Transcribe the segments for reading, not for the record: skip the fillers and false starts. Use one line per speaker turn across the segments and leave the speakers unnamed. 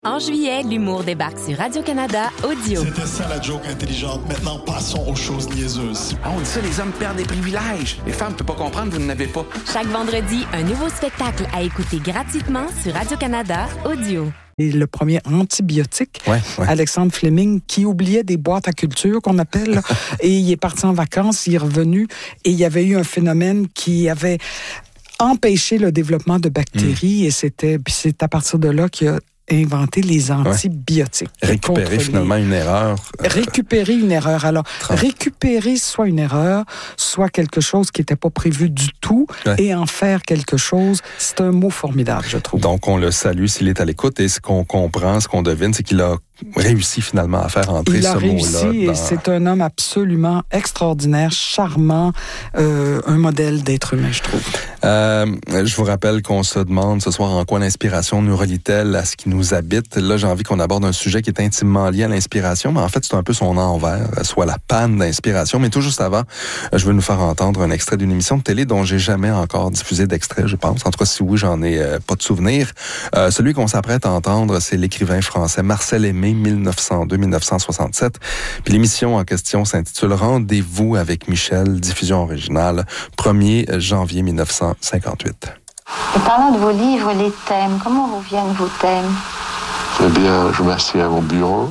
En juillet, l'humour débarque sur Radio-Canada Audio.
C'était ça la joke intelligente. Maintenant, passons aux choses niaiseuses.
Ah, on dit ça, les hommes perdent des privilèges. Les femmes ne peuvent pas comprendre, vous n'avez pas.
Chaque vendredi, un nouveau spectacle à écouter gratuitement sur Radio-Canada Audio.
Et le premier antibiotique, Alexandre Fleming, qui oubliait des boîtes à culture, qu'on appelle, et il est parti en vacances, il est revenu, et il y avait eu un phénomène qui avait empêché le développement de bactéries, et c'est à partir de là qu'il a inventé les antibiotiques.
Récupérer finalement une erreur.
Récupérer une erreur. Alors, récupérer soit une erreur, soit quelque chose qui n'était pas prévu du tout, et en faire quelque chose, c'est un mot formidable, je trouve.
Donc, on le salue s'il est à l'écoute, et ce qu'on comprend, ce qu'on devine, c'est qu'il a réussi finalement à faire entrer ce mot-là.
Il a réussi, et c'est un homme absolument extraordinaire, charmant, un modèle d'être humain, je trouve.
Je vous rappelle qu'on se demande ce soir en quoi l'inspiration nous relie-t-elle à ce qui nous habite. Là, j'ai envie qu'on aborde un sujet qui est intimement lié à l'inspiration, mais en fait, c'est un peu son envers, soit la panne d'inspiration. Mais tout juste avant, je veux nous faire entendre un extrait d'une émission de télé dont j'ai jamais encore diffusé d'extrait, je pense. En tout cas, si oui, j'en ai pas de souvenir. Celui qu'on s'apprête à entendre, c'est l'écrivain français Marcel Aimé, 1902-1967. Puis l'émission en question s'intitule Rendez-vous avec Michel, diffusion originale, 1er janvier 1958.
Et parlant de vos livres, les thèmes, comment vous viennent vos thèmes?
Eh bien, je m'assieds à mon bureau,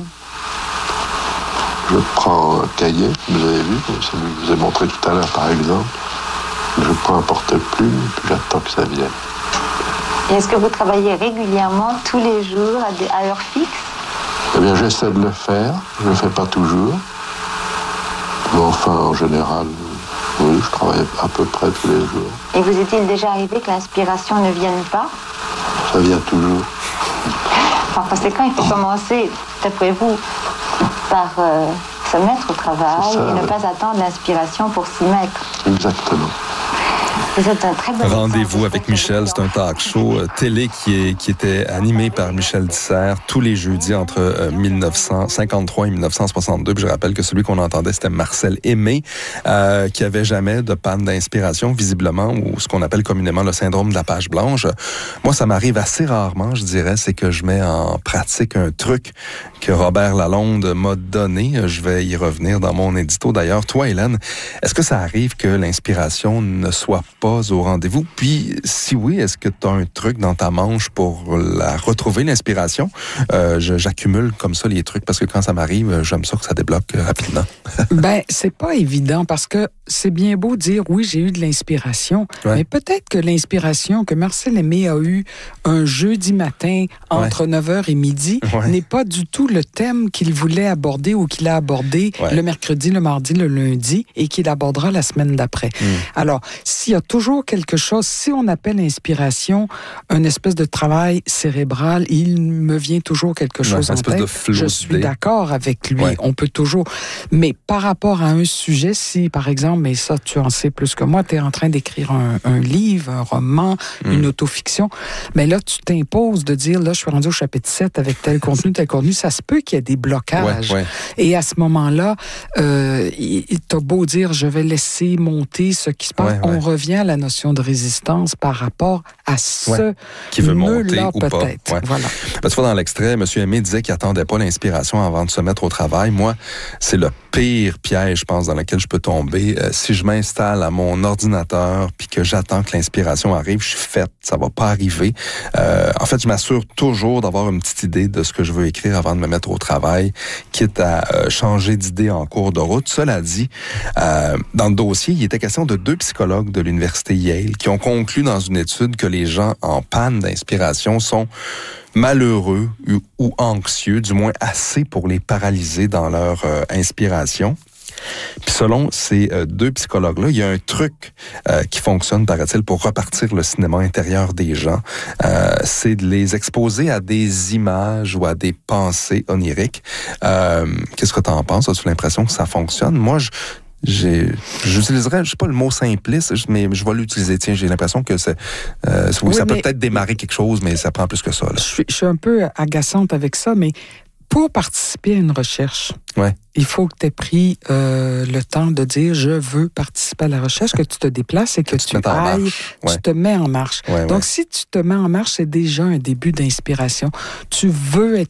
je prends un cahier, vous avez vu, celui que je vous ai montré tout à l'heure par exemple, je prends un porte-plume, puis j'attends que ça vienne.
Et est-ce que vous travaillez régulièrement, tous les jours, à heure fixe?
Eh bien, j'essaie de le faire. Je ne le fais pas toujours. Mais enfin, en général, oui, je travaille à peu près tous les jours.
Et vous est-il déjà arrivé que l'inspiration ne vienne pas?
Ça vient toujours.
Par conséquent, il faut commencer, d'après vous, par se mettre au travail et ne pas attendre l'inspiration pour s'y mettre.
Exactement.
Vous êtes un très bon
Rendez-vous avec Michel, c'est un talk show télé qui était animé par Michel Dissert tous les jeudis entre 1953 et 1962. Puis je rappelle que celui qu'on entendait, c'était Marcel Aimé, qui avait jamais de panne d'inspiration, visiblement, ou ce qu'on appelle communément le syndrome de la page blanche. Moi, ça m'arrive assez rarement, je dirais, c'est que je mets en pratique un truc que Robert Lalonde m'a donné. Je vais y revenir dans mon édito. D'ailleurs, toi, Hélène, est-ce que ça arrive que l'inspiration ne soit pas au rendez-vous? Puis, si oui, est-ce que tu as un truc dans ta manche pour la retrouver, l'inspiration? J'accumule comme ça les trucs parce que quand ça m'arrive, j'aime ça que ça débloque rapidement.
Ben, c'est pas évident parce que c'est bien beau dire oui, j'ai eu de l'inspiration, mais peut-être que l'inspiration que Marcel Aimé a eu un jeudi matin entre 9h et midi n'est pas du tout le thème qu'il voulait aborder ou qu'il a abordé le mercredi, le mardi, le lundi et qu'il abordera la semaine d'après. Alors, s'il y a toujours quelque chose, si on appelle inspiration une espèce de travail cérébral, il me vient toujours quelque chose en tête. Je suis d'accord avec lui. On peut toujours... Mais par rapport à un sujet, si, par exemple, mais ça, tu en sais plus que moi, tu es en train d'écrire un livre, un roman, une autofiction, mais là, tu t'imposes de dire, là, je suis rendu au chapitre 7 avec tel contenu, ça se peut qu'il y ait des blocages. Et à ce moment-là, t'as beau dire, je vais laisser monter ce qui se passe, on revient à la notion de résistance par rapport à ce
qui veut monter ou
peut-être.
pas. Voilà. Tu vois, dans l'extrait, M. Aimé disait qu'il n'attendait pas l'inspiration avant de se mettre au travail. Moi, c'est le pire piège, je pense, dans lequel je peux tomber. Si je m'installe à mon ordinateur puis que j'attends que l'inspiration arrive, je suis faite. Ça va pas arriver. En fait, je m'assure toujours d'avoir une petite idée de ce que je veux écrire avant de me mettre au travail, quitte à changer d'idée en cours de route. Cela dit, dans le dossier, il était question de 2 psychologues de l'université Yale qui ont conclu dans une étude que les gens en panne d'inspiration sont malheureux ou anxieux, du moins assez pour les paralyser dans leur inspiration. Puis selon ces 2 psychologues-là, il y a un truc qui fonctionne, paraît-il, pour repartir le cinéma intérieur des gens. C'est de les exposer à des images ou à des pensées oniriques. Qu'est-ce que tu en penses? As-tu l'impression que ça fonctionne? Moi, j'utiliserais, je sais pas le mot simpliste, mais je vais l'utiliser. Tiens, j'ai l'impression que ça peut peut-être démarrer quelque chose, mais ça prend plus que ça. Là.
Je suis un peu agaçante avec ça, mais Pour participer à une recherche,
Ouais.
il faut que tu aies pris le temps de dire « je veux participer à la recherche », que tu te déplaces et que tu ailles, tu te mets en marche.
Ouais,
Donc, si tu te mets en marche, c'est déjà un début d'inspiration. Tu veux être